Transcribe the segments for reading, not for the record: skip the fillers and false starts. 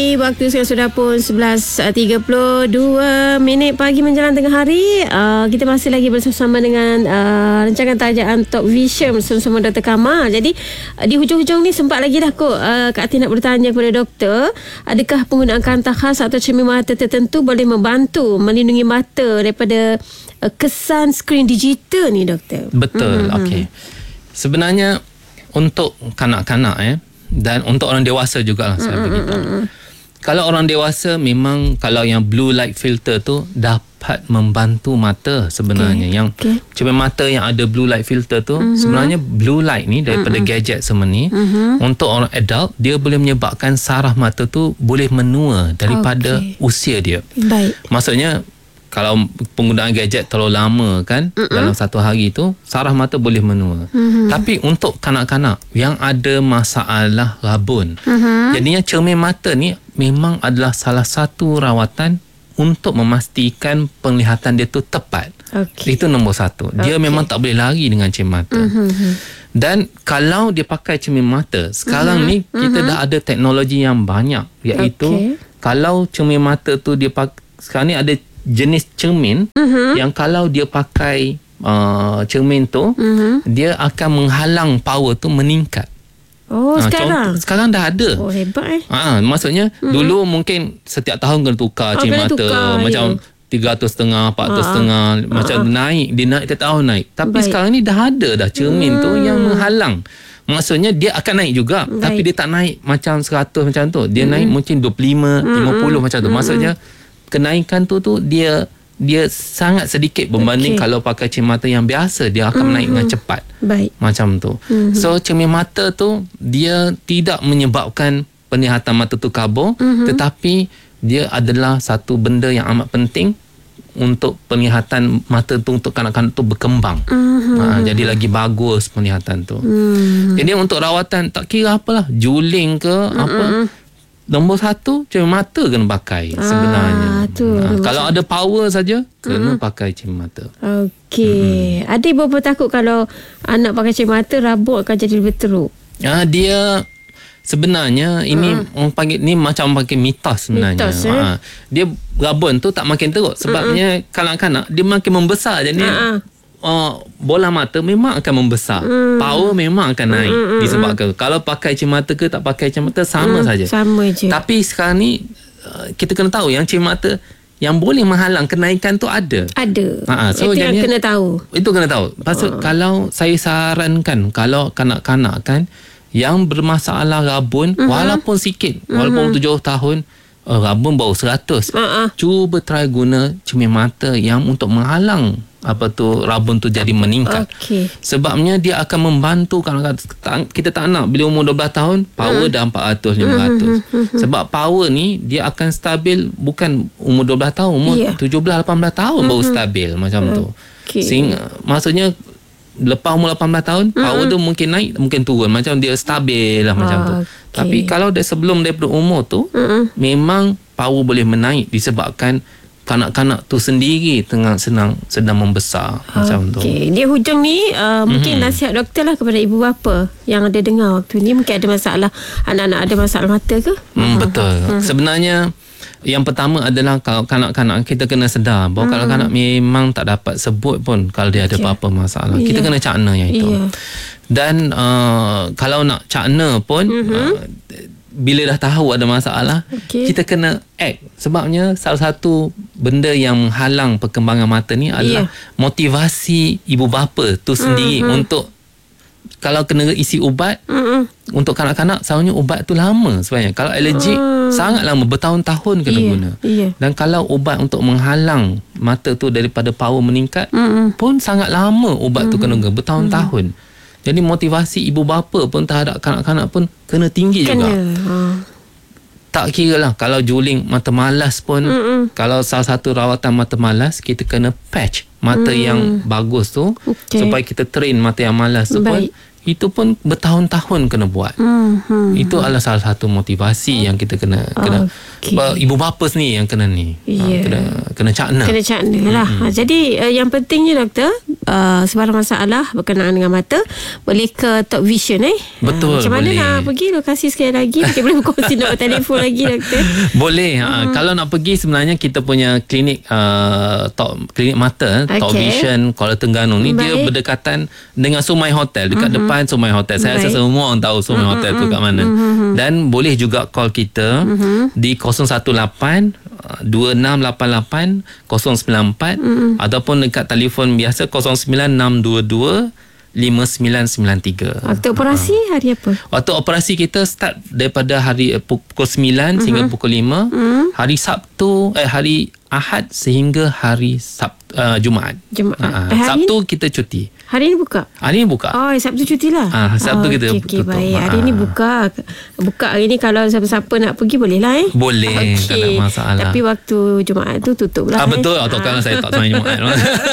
Waktu sekarang sudah pun 11.32 pagi menjelang tengah hari. Kita masih lagi bersama dengan rancangan tajaan Top Vision bersama Dr. Kamal. Jadi di hujung-hujung ni sempat lagi dah kot Kak Ati nak bertanya kepada doktor, adakah penggunaan kanta khas atau cermin mata tertentu boleh membantu melindungi mata daripada kesan skrin digital ni, doktor? Betul. Okey. Sebenarnya untuk kanak-kanak dan untuk orang dewasa jugalah saya beritahu. Kalau orang dewasa memang kalau yang blue light filter tu dapat membantu mata sebenarnya. Yang cermin mata yang ada blue light filter tu sebenarnya blue light ni daripada gadget semua ni untuk orang adult dia boleh menyebabkan saraf mata tu boleh menua daripada usia dia. Baik. Maksudnya kalau penggunaan gadget terlalu lama kan dalam satu hari tu saraf mata boleh menua. Tapi untuk kanak-kanak yang ada masalah rabun, jadinya cermin mata ni memang adalah salah satu rawatan untuk memastikan penglihatan dia tu tepat. Itu nombor satu. Dia memang tak boleh lari dengan cermin mata. Dan kalau dia pakai cermin mata, sekarang ni kita dah ada teknologi yang banyak, iaitu kalau cermin mata tu dia pakai, sekarang ni ada jenis cermin yang kalau dia pakai cermin tu dia akan menghalang power tu meningkat. Sekarang dah ada. Hebat maksudnya dulu mungkin setiap tahun kena tukar cermin mata macam 300.5 400.5 macam naik tiap tahun naik. Tapi sekarang ni dah ada dah cermin tu yang menghalang. Maksudnya dia akan naik juga, tapi dia tak naik macam 100 macam tu. Dia naik mungkin 25 50 macam tu. Maksudnya kenaikan tu dia sangat sedikit berbanding kalau pakai cermin mata yang biasa, dia akan menaik dengan cepat. Macam tu. So cermin mata tu dia tidak menyebabkan penglihatan mata tu kabur, tetapi dia adalah satu benda yang amat penting untuk penglihatan mata tu untuk kanak-kanak tu berkembang. Jadi lagi bagus penglihatan tu. Jadi untuk rawatan tak kira apalah, juling ke apa, nombor satu cermin mata kena pakai sebenarnya. Kalau ada power saja kena pakai cermin mata. Okey. Ada ibu takut kalau anak pakai cermin mata rabun akan jadi lebih teruk. Dia sebenarnya ini orang panggil ni macam pakai mitos sebenarnya. Dia rabun tu tak makin teruk sebabnya kanak-kanak dia makin membesar, jadi bola mata memang akan membesar. Power memang akan naik disebabkan kalau pakai cermin mata ke tak pakai cermin mata sama saja. Sama je. Tapi sekarang ni kita kena tahu yang cermin mata yang boleh menghalang kenaikan tu ada. So itu yang kena tahu. Itu kena tahu. Pasal kalau saya sarankan kalau kanak-kanak kan yang bermasalah rabun walaupun sikit, walaupun 7 tahun, rabun baru 100, cuba try guna cermin mata yang untuk menghalang rabun tu jadi meningkat. Sebabnya dia akan membantu kalau kita tak nak bila umur 12 tahun power dah 400 500. Sebab power ni dia akan stabil bukan umur 12 tahun, umur 17 18 tahun baru stabil macam tu. Sehingga maksudnya lepas umur 18 tahun power tu mungkin naik mungkin turun, macam dia stabil lah macam tu. Tapi kalau sebelum daripada umur tu memang power boleh menaik disebabkan kanak-kanak tu sendiri sedang membesar macam tu. Dia hujung ni mungkin nasihat doktor lah kepada ibu bapa yang ada dengar waktu ni, mungkin ada masalah, anak-anak ada masalah mata ke? Betul. Sebenarnya yang pertama adalah kalau kanak-kanak kita kena sedar bahawa kanak-kanak memang tak dapat sebut pun kalau dia ada apa-apa masalah. Kita kena cakna yang itu. Dan kalau nak cakna pun bila dah tahu ada masalah, kita kena act. Sebabnya salah satu benda yang menghalang perkembangan mata ni adalah motivasi ibu bapa tu sendiri untuk kalau kena isi ubat untuk kanak-kanak, selalunya ubat tu lama sebenarnya. Kalau alergik sangat lama, bertahun-tahun kena guna. Dan kalau ubat untuk menghalang mata tu daripada power meningkat pun sangat lama ubat tu kena guna, bertahun-tahun. Jadi motivasi ibu bapa pun terhadap kanak-kanak pun kena tinggi juga. Tak kira lah kalau juling mata malas pun, kalau salah satu rawatan mata malas, kita kena patch mata yang bagus tu supaya kita train mata yang malas tu pun itu pun bertahun-tahun kena buat. Itu adalah salah satu motivasi yang kita kena ibu bapa ni yang kena ni. Kena cakna. Kena cakna lah. Jadi yang pentingnya doktor, sebarang masalah berkenaan dengan mata boleh ke Top Vision Betul. Macam mana boleh. nak pergi lokasi sekali lagi? Kita boleh berkongsi nombor telefon lagi doktor. Boleh. Kalau nak pergi sebenarnya kita punya klinik klinik mata Top Vision Kuala Terengganu ni dia berdekatan dengan Sumai Hotel, dekat depan Sumai Hotel. Saya rasa semua orang tahu Sumai Hotel tu kat mana. Dan boleh juga call kita di 018 2688 094 ataupun dekat telefon biasa 09622 5993. Waktu operasi hari apa? Waktu operasi kita start daripada hari pukul 9 sehingga pukul 5. Hari Sabtu hari Ahad sehingga hari Jumaat. Sabtu kita cuti. Hari ni buka? Hari ni buka. Oh, Sabtu cuti lah. Sabtu kita tutup. Baik. Hari ni buka. Buka hari ni kalau siapa-siapa nak pergi boleh lah Boleh. Tak ada masalah. Tapi waktu Jumaat tu tutup lah. Betul. Atau kalau saya tak sembahyang Jumaat.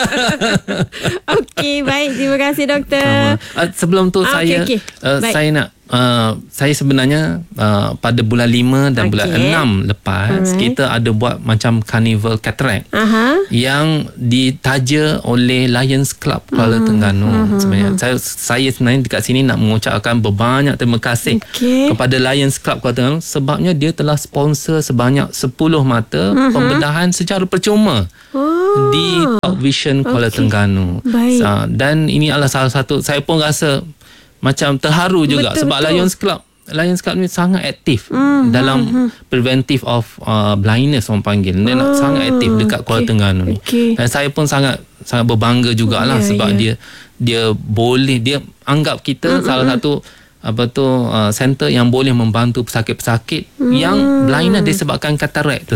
Okey, baik. Terima kasih doktor. Sebelum tu saya nak saya sebenarnya pada bulan 5 dan bulan 6 lepas kita ada buat macam carnival cataract yang ditaja oleh Lions Club Kuala Terengganu. Sebenarnya saya sebenarnya dekat sini nak mengucapkan berbanyak terima kasih kepada Lions Club Kuala Terengganu sebabnya dia telah sponsor sebanyak 10 mata pembedahan secara percuma di Top Vision Kuala Terengganu. Dan ini adalah salah satu, saya pun rasa macam terharu juga sebab Lions Club ni sangat aktif dalam preventive of blindness orang panggil. Dia sangat aktif dekat Kuala Terengganu ni. Dan saya pun sangat berbangga jugalah sebab dia boleh, dia anggap kita salah satu center yang boleh membantu pesakit-pesakit yang blindness disebabkan katarak